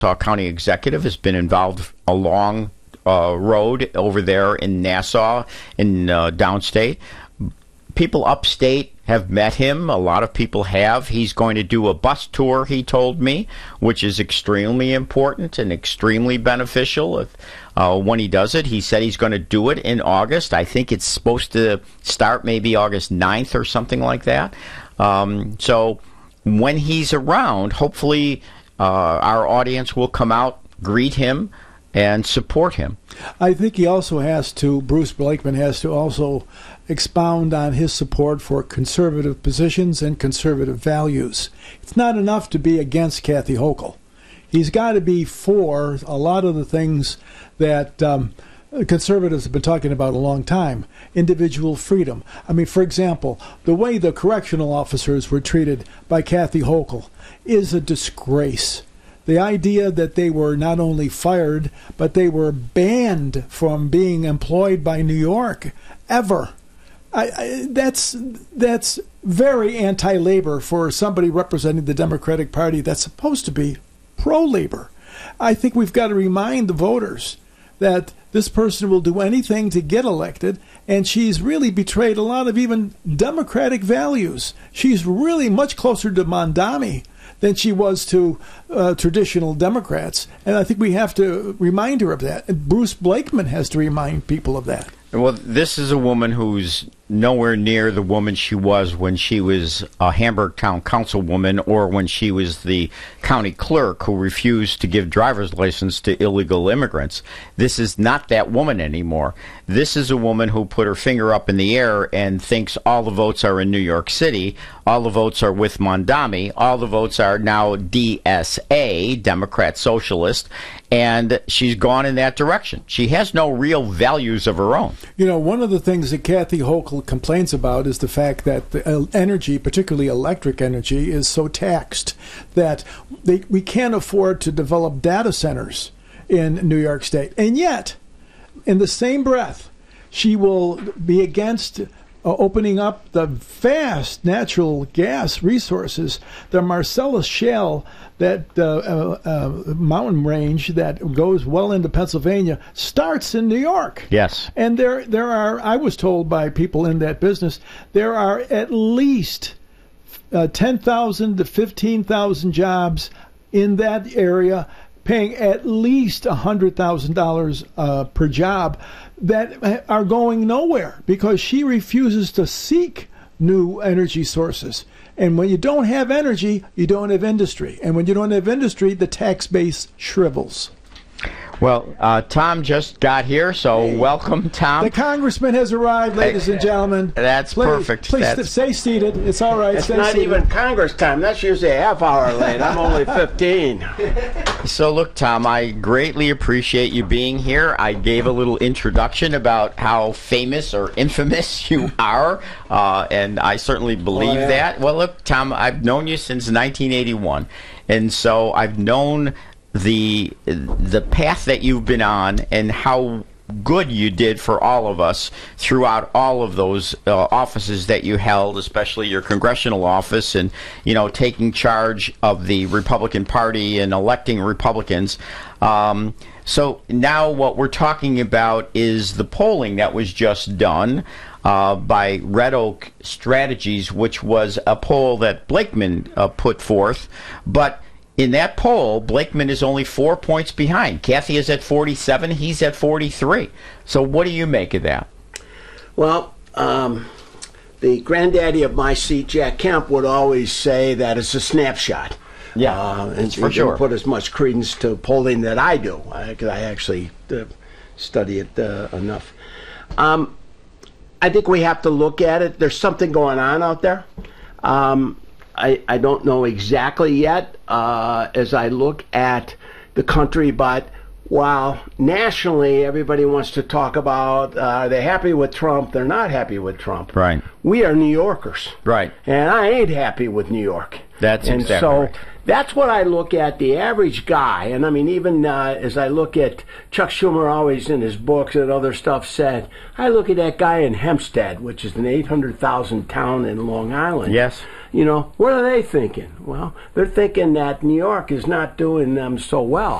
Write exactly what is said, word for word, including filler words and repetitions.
County executive, has been involved a long uh, road over there in Nassau, in uh, downstate. People upstate have met him. A lot of people have. He's going to do a bus tour, he told me, which is extremely important and extremely beneficial if, uh, when he does it. He said he's going to do it in August. I think it's supposed to start maybe August ninth or something like that. Um, so when he's around, hopefully uh, our audience will come out, greet him, and support him. I think he also has to, Bruce Blakeman has to also expound on his support for conservative positions and conservative values. It's not enough to be against Kathy Hochul. He's got to be for a lot of the things that um, conservatives have been talking about a long time. Individual freedom. I mean, for example, the way the correctional officers were treated by Kathy Hochul is a disgrace. The idea that they were not only fired, but they were banned from being employed by New York ever. I, I, that's that's very anti-labor for somebody representing the Democratic Party that's supposed to be pro-labor. I think we've got to remind the voters that this person will do anything to get elected, and she's really betrayed a lot of even Democratic values. She's really much closer to Mondami than she was to uh, traditional Democrats. And I think we have to remind her of that. And Bruce Blakeman has to remind people of that. Well, this is a woman who's nowhere near the woman she was when she was a Hamburg Town Councilwoman or when she was the county clerk who refused to give driver's license to illegal immigrants. This is not that woman anymore. This is a woman who put her finger up in the air and thinks all the votes are in New York City, all the votes are with Mondami, all the votes are now D S A, Democrat Socialist, and she's gone in that direction. She has no real values of her own. You know, one of the things that Kathy Hochul complains about is the fact that the energy, particularly electric energy, is so taxed that they, we can't afford to develop data centers in New York State. And yet, in the same breath, she will be against uh, opening up the vast natural gas resources, the Marcellus Shale, that uh, uh, uh, mountain range that goes well into Pennsylvania, starts in New York. Yes. And there, there are, I was told by people in that business, there are at least uh, ten thousand to fifteen thousand jobs in that area, paying at least one hundred thousand dollars uh, per job, that are going nowhere because she refuses to seek new energy sources. And when you don't have energy, you don't have industry. And when you don't have industry, the tax base shrivels. Well, uh, Tom just got here, so hey. Welcome, Tom. The congressman has arrived, ladies and gentlemen. That's please, perfect. Please That's... stay seated. It's all right. It's stay not seated. even Congress time. That's usually a half hour late. I'm only fifteen. So, look, Tom, I greatly appreciate you being here. I gave a little introduction about how famous or infamous you are, uh, and I certainly believe oh, yeah. that. Well, look, Tom, I've known you since nineteen eighty-one, and so I've known the the path that you've been on and how good you did for all of us throughout all of those uh, offices that you held, especially your congressional office and, you know, taking charge of the Republican Party and electing Republicans. Um, so now what we're talking about is the polling that was just done uh, by Red Oak Strategies, which was a poll that Blakeman uh, put forth, but in that poll, Blakeman is only four points behind. Kathy is at forty-seven. He's at forty-three. So what do you make of that? Well, um, the granddaddy of my seat, Jack Kemp, would always say that it's a snapshot. Yeah, uh, and for he sure. Don't put as much credence to polling that I do, because I, I actually uh, study it uh, enough. Um, I think we have to look at it. There's something going on out there. Um, I, I don't know exactly yet uh, as I look at the country, but while nationally everybody wants to talk about uh, are they happy with Trump, they're not happy with Trump. Right. We are New Yorkers. Right. And I ain't happy with New York. That's and exactly so right. That's what I look at, the average guy. And I mean, even uh, as I look at Chuck Schumer always in his books and other stuff said, I look at that guy in Hempstead, which is an eight hundred thousand town in Long Island. Yes. You know, what are they thinking? Well, they're thinking that New York is not doing them so well.